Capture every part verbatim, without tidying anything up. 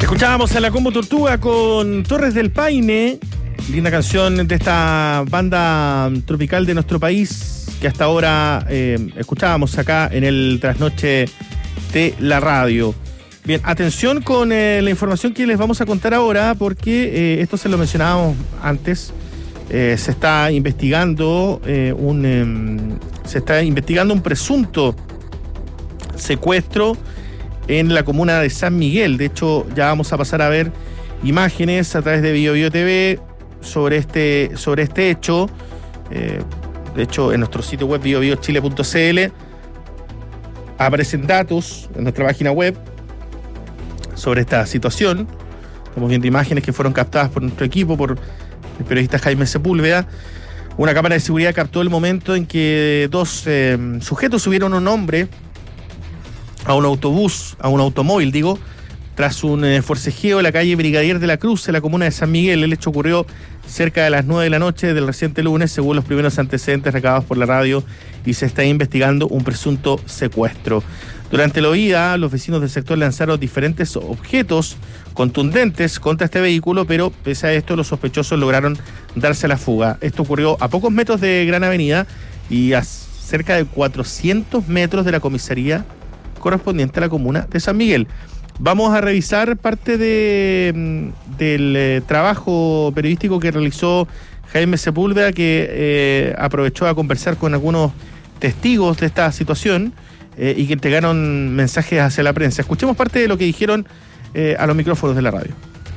Escuchábamos a la Combo Tortuga con Torres del Paine, linda canción de esta banda tropical de nuestro país que hasta ahora eh, escuchábamos acá en el trasnoche de la radio. Bien, atención con eh, la información que les vamos a contar ahora, porque eh, esto se lo mencionábamos antes. Eh, se está investigando eh, un eh, se está investigando un presunto secuestro en la comuna de San Miguel. De hecho, ya vamos a pasar a ver imágenes a través de BioBio T V sobre este, sobre este hecho. Eh, de hecho, en nuestro sitio web bio bio chile punto c l aparecen datos en nuestra página web sobre esta situación. Estamos viendo imágenes que fueron captadas por nuestro equipo, por el periodista Jaime Sepúlveda. Una cámara de seguridad captó el momento en que dos eh, sujetos subieron a un hombre a un autobús, a un automóvil, digo, tras un eh, forcejeo en la calle Brigadier de la Cruz, en la comuna de San Miguel. El hecho ocurrió cerca de las nueve de la noche del reciente lunes, según los primeros antecedentes recabados por la radio, y se está investigando un presunto secuestro. Durante la huida, los vecinos del sector lanzaron diferentes objetos contundentes contra este vehículo, pero pese a esto, los sospechosos lograron darse a la fuga. Esto ocurrió a pocos metros de Gran Avenida y a cerca de cuatrocientos metros de la comisaría correspondiente a la comuna de San Miguel. Vamos a revisar parte de, del eh, trabajo periodístico que realizó Jaime Sepúlveda, que eh, aprovechó a conversar con algunos testigos de esta situación eh, y que entregaron mensajes hacia la prensa. Escuchemos parte de lo que dijeron eh, a los micrófonos de la radio.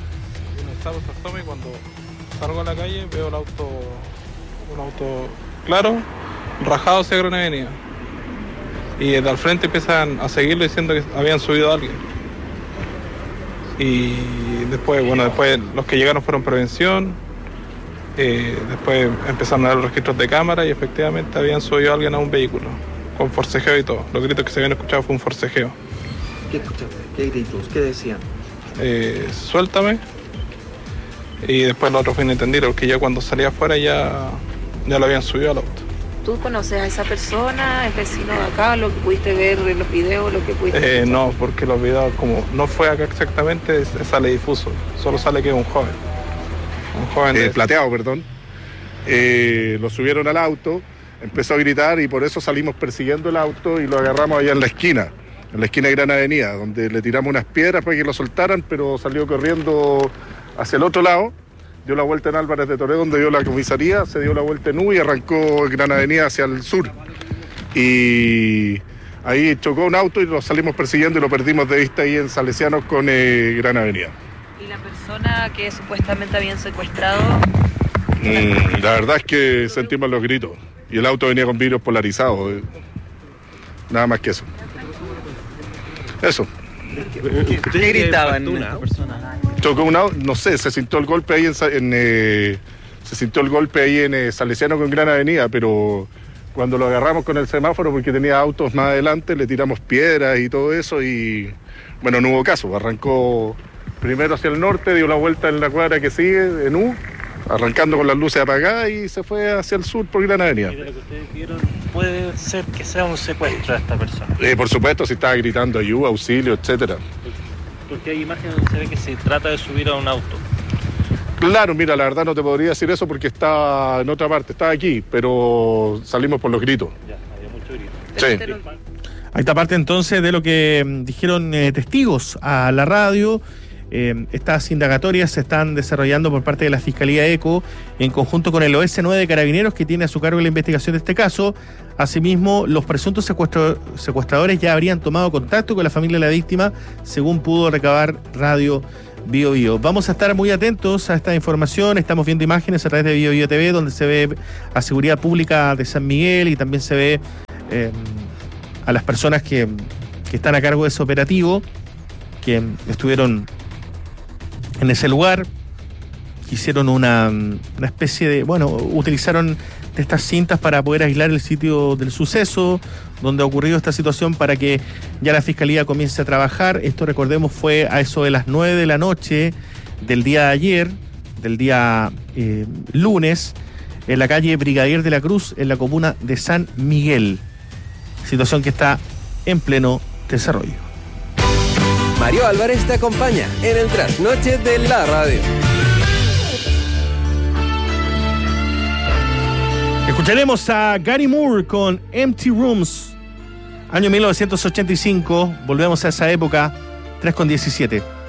Y cuando salgo a la calle veo el auto, un auto claro, rajado hacia Gran Avenida. Y desde al frente empiezan a seguirlo diciendo que habían subido a alguien. Y después, bueno, después los que llegaron fueron prevención. Eh, después empezaron a dar los registros de cámara y efectivamente habían subido a alguien a un vehículo, con forcejeo y todo. Los gritos que se habían escuchado fue un forcejeo. ¿Qué escuchaste? ¿Qué gritos? ¿Qué decían? Eh, suéltame. Y después los otros fue inentendido, porque ya cuando salía afuera ya, ya lo habían subido al auto. ¿Tú conoces a esa persona, es vecino de acá, lo que pudiste ver en los videos, lo que pudiste eh, No, porque los videos, como no fue acá exactamente, sale difuso. Solo sale que es un joven. Un joven eh, de... plateado, perdón. Eh, lo subieron al auto, empezó a gritar y por eso salimos persiguiendo el auto y lo agarramos allá en la esquina, en la esquina de Gran Avenida, donde le tiramos unas piedras para que lo soltaran, pero salió corriendo hacia el otro lado. Dio la vuelta en Álvarez de Toledo, donde dio la comisaría, se dio la vuelta en U y arrancó Gran Avenida hacia el sur. Y ahí chocó un auto y lo salimos persiguiendo y lo perdimos de vista ahí en Salesianos con eh, Gran Avenida. ¿Y la persona que supuestamente habían secuestrado? Mm, la verdad es que sentimos los gritos y el auto venía con vidrios polarizados. Eh. Nada más que eso. Eso. ¿Qué gritaban esta persona? Chocó un auto, no sé, se sintió el golpe ahí en, en eh, se sintió el golpe ahí en eh, Salesiano con Gran Avenida, pero cuando lo agarramos con el semáforo porque tenía autos más adelante, le tiramos piedras y todo eso y bueno, no hubo caso, arrancó primero hacia el norte, dio la vuelta en la cuadra que sigue, en U, arrancando con las luces apagadas y se fue hacia el sur por Gran Avenida. ¿Y de lo que ustedes vieron, puede ser que sea un secuestro de esta persona? Eh, por supuesto, si estaba gritando ayuda, auxilio, etcétera. Porque hay imágenes donde se ve que se trata de subir a un auto. Claro, mira, la verdad no te podría decir eso porque está en otra parte, está aquí, pero salimos por los gritos. Ya, había mucho grito. Sí. Ahí está parte entonces de lo que dijeron eh, testigos a la radio. Eh, estas indagatorias se están desarrollando por parte de la Fiscalía ECO en conjunto con el O S nueve de Carabineros, que tiene a su cargo la investigación de este caso. Asimismo, los presuntos secuestro, secuestradores ya habrían tomado contacto con la familia de la víctima, según pudo recabar Radio Bio Bio. Vamos a estar muy atentos a esta información. Estamos viendo imágenes a través de BioBio T V, donde se ve a Seguridad Pública de San Miguel y también se ve eh, a las personas que, que están a cargo de ese operativo, que estuvieron en ese lugar. Hicieron una, una especie de, bueno, utilizaron de estas cintas para poder aislar el sitio del suceso donde ha ocurrido esta situación, para que ya la Fiscalía comience a trabajar. Esto, recordemos, fue a eso de las nueve de la noche del día de ayer, del día eh, lunes, en la calle Brigadier de la Cruz, en la comuna de San Miguel. Situación que está en pleno desarrollo. Mario Álvarez te acompaña en el trasnoche de la radio. Escucharemos a Gary Moore con Empty Rooms, año mil novecientos ochenta y cinco. Volvemos a esa época, tres con diecisiete.